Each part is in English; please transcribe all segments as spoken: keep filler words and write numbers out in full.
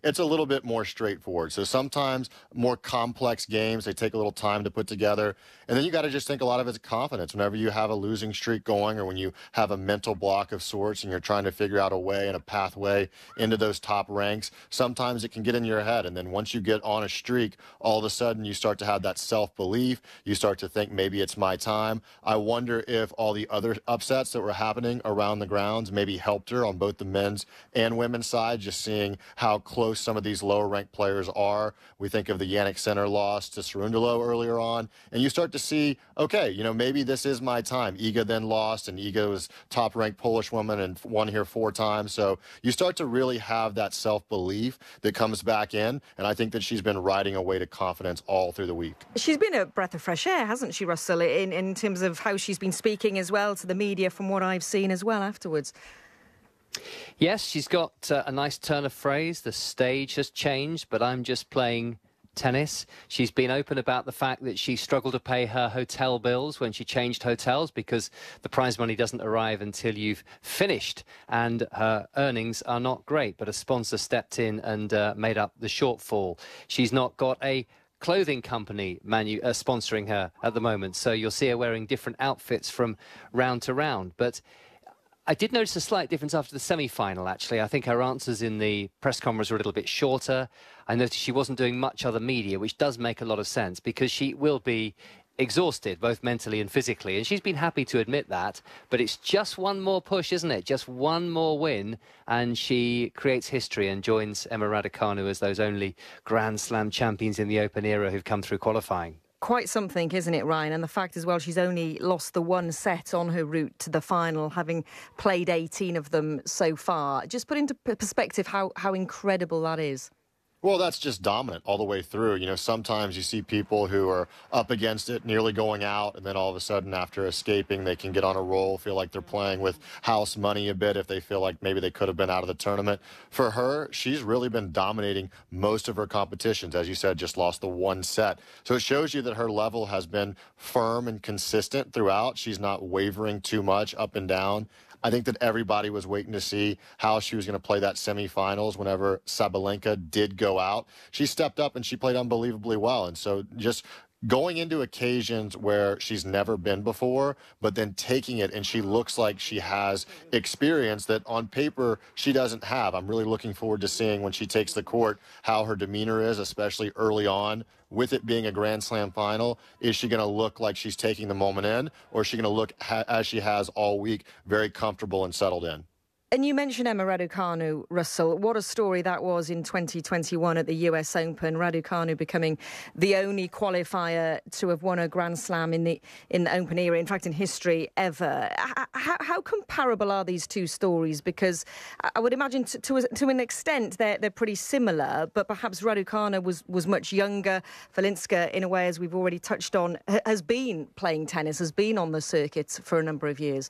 it's a little bit more straightforward. So sometimes more complex games, they take a little time to put together. And then you got to just think a lot of it's confidence. Whenever you have a losing streak going or when you have a mental block of sorts and you're trying to figure out a way and a pathway into those top ranks, sometimes it can get in your head. And then once you get on a streak, all of a sudden you start to have that self-belief. You start to think maybe it's my time. I wonder if all the other upsets that were happening around the grounds maybe helped her on both the men's and women's side, just seeing how close some of these lower ranked players are. We think of the Yannick Sinner loss to Cerundolo earlier on, and you start to see, okay, you know, maybe this is my time. Iga then lost, and Iga was top ranked Polish woman and won here four times. So you start to really have that self-belief that comes back in, and I think that she's been riding a way to confidence all through the week. She's been a breath of fresh air, hasn't she, Russell, in, in terms of how she's been speaking as well to the media from what I've seen as well afterwards. Yes, she's got uh, a nice turn of phrase. The stage has changed, but I'm just playing tennis. She's been open about the fact that she struggled to pay her hotel bills when she changed hotels because the prize money doesn't arrive until you've finished, and her earnings are not great, but a sponsor stepped in and uh, made up the shortfall. She's not got a clothing company manu uh, sponsoring her at the moment, so you'll see her wearing different outfits from round to round. But I did notice a slight difference after the semi-final, actually. I think her answers in the press conference were a little bit shorter. I noticed she wasn't doing much other media, which does make a lot of sense because she will be exhausted, both mentally and physically. And she's been happy to admit that. But it's just one more push, isn't it? Just one more win. And she creates history and joins Emma Raducanu as those only Grand Slam champions in the Open era who've come through qualifying. Quite something, isn't it, Ryan? And the fact as well, she's only lost the one set on her route to the final, having played eighteen of them so far. Just put into perspective how, how incredible that is. Well, that's just dominant all the way through. You know, sometimes you see people who are up against it, nearly going out, and then all of a sudden after escaping, they can get on a roll, feel like they're playing with house money a bit if they feel like maybe they could have been out of the tournament. For her, she's really been dominating most of her competitions. As you said, just lost the one set. So it shows you that her level has been firm and consistent throughout. She's not wavering too much up and down. I think that everybody was waiting to see how she was going to play that semifinals whenever Sabalenka did go out. She stepped up and she played unbelievably well. And so just going into occasions where she's never been before, but then taking it, and she looks like she has experience that on paper she doesn't have. I'm really looking forward to seeing when she takes the court how her demeanor is, especially early on. With it being a Grand Slam final, is she going to look like she's taking the moment in, or is she going to look, ha as she has all week, very comfortable and settled in? And you mentioned Emma Raducanu, Russell. What a story that was in twenty twenty-one at the U S Open. Raducanu becoming the only qualifier to have won a Grand Slam in the in the Open era, in fact, in history ever. How, how comparable are these two stories? Because I would imagine to, to, to an extent they're, they're pretty similar, but perhaps Raducanu was, was much younger. Falinska, in a way, as we've already touched on, has been playing tennis, has been on the circuit for a number of years.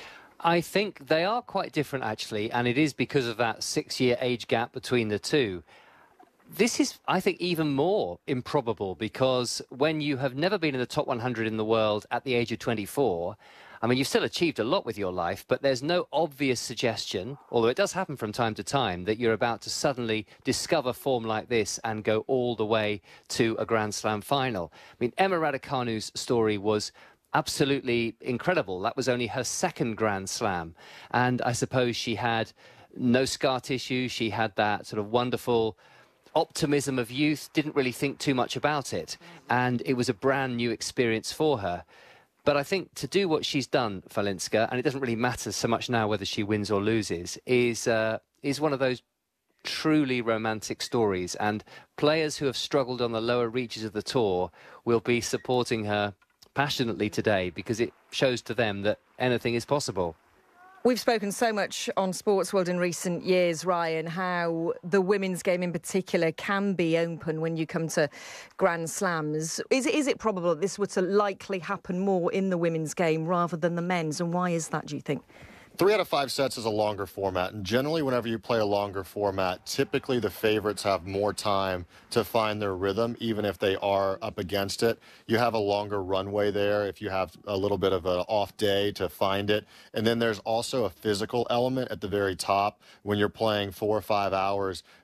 I think they are quite different, actually, and it is because of that six-year age gap between the two. This is, I think, even more improbable because when you have never been in the top one hundred in the world at the age of twenty-four, I mean, you've still achieved a lot with your life, but there's no obvious suggestion, although it does happen from time to time, that you're about to suddenly discover form like this and go all the way to a Grand Slam final. I mean, Emma Raducanu's story was absolutely incredible. That was only her second Grand Slam. And I suppose she had no scar tissue. She had that sort of wonderful optimism of youth, didn't really think too much about it. And it was a brand new experience for her. But I think to do what she's done, Falinska, and it doesn't really matter so much now whether she wins or loses, is, uh, is one of those truly romantic stories. And players who have struggled on the lower reaches of the tour will be supporting her passionately today because it shows to them that anything is possible. We've spoken so much on Sports World in recent years, Ryan, how the women's game in particular can be open when you come to Grand Slams. Is it, is it probable that this were to likely happen more in the women's game rather than the men's? And why is that, do you think? Three out of five sets is a longer format, and generally whenever you play a longer format, typically the favorites have more time to find their rhythm, even if they are up against it. You have a longer runway there if you have a little bit of an off day to find it. And then there's also a physical element at the very top. When you're playing four or five hours,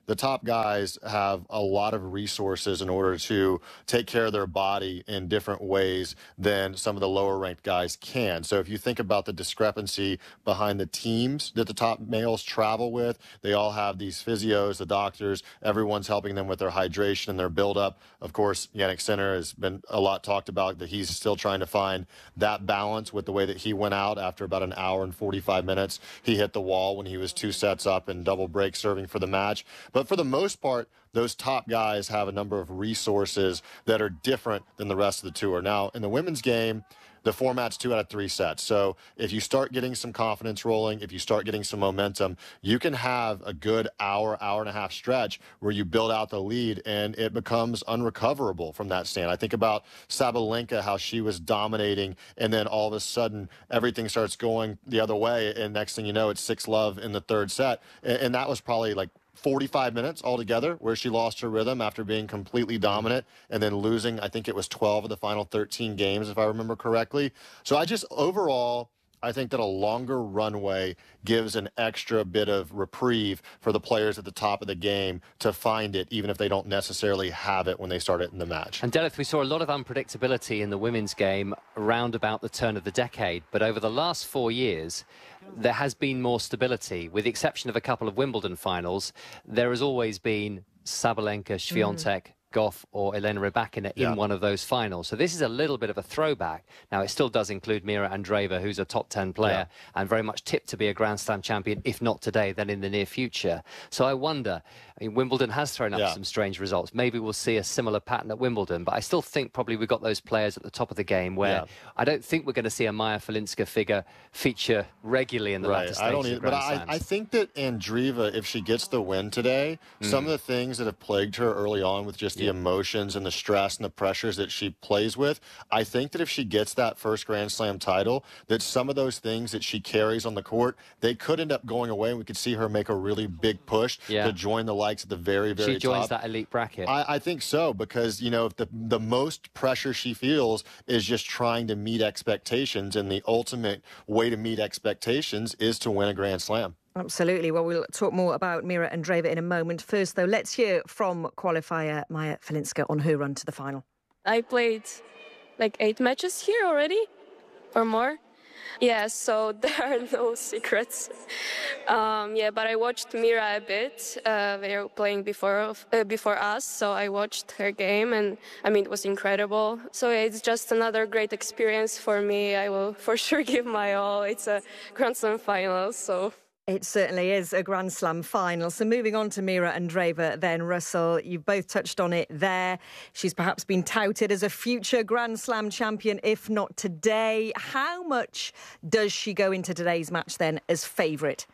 the top guys have a lot of resources in order to take care of their body in different ways than some of the lower ranked guys can. So if you think about the discrepancy behind the teams that the top males travel with, they all have these physios, the doctors, everyone's helping them with their hydration and their buildup. Of course, Jannik Sinner has been a lot talked about, that he's still trying to find that balance with the way that he went out after about an hour and forty-five minutes. He hit the wall when he was two sets up and double break serving for the match. But for the most part, those top guys have a number of resources that are different than the rest of the tour. Now, in the women's game, the format's two out of three sets. So if you start getting some confidence rolling, if you start getting some momentum, you can have a good hour, hour and a half stretch where you build out the lead and it becomes unrecoverable from that stand. I think about Sabalenka, how she was dominating, and then all of a sudden everything starts going the other way, and next thing you know, it's six love in the third set. And, and that was probably like forty-five minutes altogether where she lost her rhythm after being completely dominant and then losing, I think it was twelve of the final thirteen games, if I remember correctly. So I just, overall, I think that a longer runway gives an extra bit of reprieve for the players at the top of the game to find it, even if they don't necessarily have it when they start it in the match. And Delith, we saw a lot of unpredictability in the women's game around about the turn of the decade, but over the last four years, there has been more stability. With the exception of a couple of Wimbledon finals, there has always been Sabalenka, Swiatek, mm. Goff or Elena Rybakina in yeah. one of those finals. So this is a little bit of a throwback. Now, it still does include Mira Andreeva, who's a top ten player yeah. and very much tipped to be a Grand Slam champion, if not today, then in the near future. So I wonder, I mean, Wimbledon has thrown up yeah. some strange results. Maybe we'll see a similar pattern at Wimbledon, but I still think probably we've got those players at the top of the game where yeah. I don't think we're going to see a Maya Falinska figure feature regularly in the right. latter I don't stages either, of Grand but Slams. I, I think that Andreeva, if she gets the win today, mm. some of the things that have plagued her early on with just the yeah. emotions and the stress and the pressures that she plays with, I think that if she gets that first Grand Slam title, that some of those things that she carries on the court, they could end up going away, and we could see her make a really big push yeah. to join the likes at the very, very top. She joins top. that elite bracket. I, I think so, because, you know, if the, the most pressure she feels is just trying to meet expectations, and the ultimate way to meet expectations is to win a Grand Slam. Absolutely. Well, we'll talk more about Mira Andreeva in a moment. First, though, let's hear from qualifier Maya Falinska on her run to the final. I played like eight matches here already or more. Yeah, so there are no secrets. Um, yeah, but I watched Mira a bit. Uh, they were playing before uh, before us, so I watched her game, and I mean, it was incredible. So yeah, it's just another great experience for me. I will for sure give my all. It's a Grand Slam final, so... It certainly is a Grand Slam final. So moving on to Mira Andreeva then, Russell, you've both touched on it there. She's perhaps been touted as a future Grand Slam champion, if not today. How much does she go into today's match then as favourite?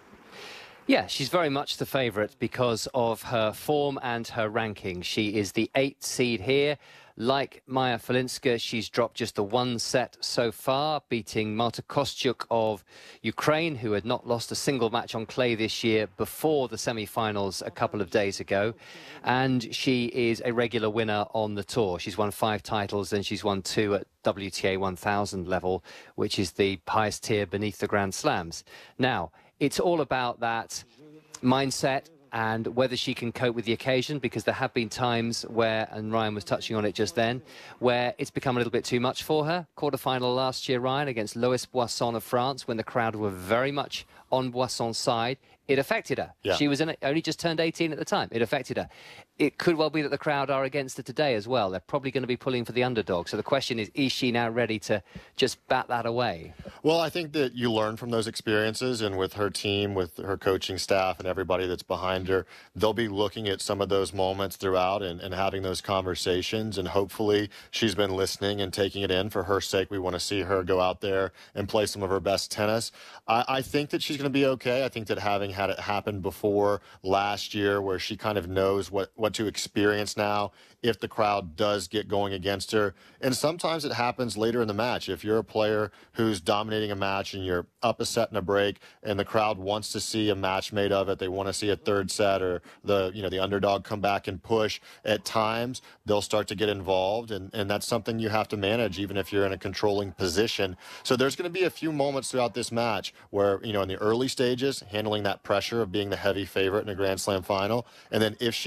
Yeah, she's very much the favourite because of her form and her ranking. She is the eighth seed here. Like Maya Falinska, she's dropped just the one set so far, beating Marta Kostyuk of Ukraine, who had not lost a single match on clay this year before the semi-finals a couple of days ago. And she is a regular winner on the tour. She's won five titles and she's won two at W T A one thousand level, which is the highest tier beneath the Grand Slams. Now, it's all about that mindset and whether she can cope with the occasion, because there have been times where, and Ryan was touching on it just then, where it's become a little bit too much for her. Quarterfinal last year, Ryan, against Lois Boisson of France, when the crowd were very much on Boisson's side. It affected her. Yeah. She was in it, only just turned eighteen at the time. It affected her. It could well be that the crowd are against her today as well. They're probably going to be pulling for the underdog. So the question is, is she now ready to just bat that away? Well, I think that you learn from those experiences, and with her team, with her coaching staff and everybody that's behind her, they'll be looking at some of those moments throughout and, and having those conversations. And hopefully she's been listening and taking it in. For her sake, we want to see her go out there and play some of her best tennis. I, I think that she's going to be okay. I think that having had it happen before last year, where she kind of knows what, what to experience now if the crowd does get going against her. And sometimes it happens later in the match. If you're a player who's dominating a match and you're up a set and a break, and the crowd wants to see a match made of it, they want to see a third set or the, you know, the underdog come back and push, at times they'll start to get involved, and, and that's something you have to manage even if you're in a controlling position. So there's going to be a few moments throughout this match where, you know, in the early stages, handling that pressure of being the heavy favorite in a Grand Slam final, and then if she